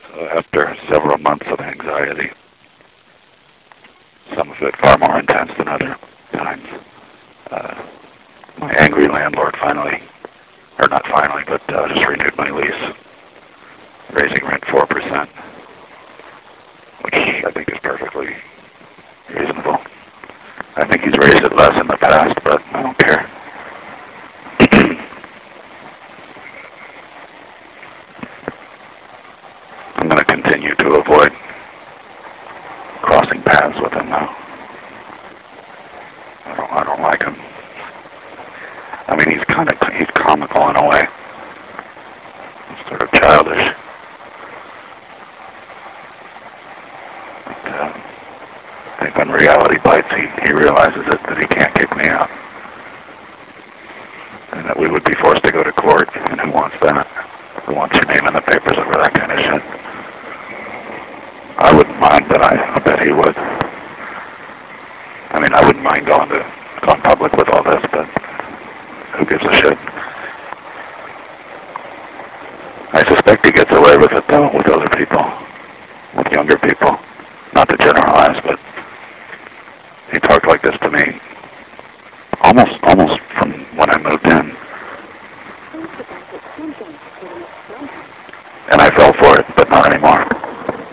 after several months of anxiety, some of it far more intense than other times, my angry landlord finally, or not finally, but just renewed my lease, raising rent 4%, which I think is perfectly reasonable. I think he's raised it less in the past, but I don't care. I'm going to continue to avoid crossing paths with him now. I don't like him. I mean, he's comical in a way. Sort of childish. But, I think when reality bites, he realizes that he can't kick me out. And that we would be forced to go to court. And who wants that? Who wants your name in the papers over that kind of shit? I wouldn't mind, but I bet he would. I mean, I wouldn't mind going public with all this, but who gives a shit? I suspect he gets away with it, though, with other people, with younger people.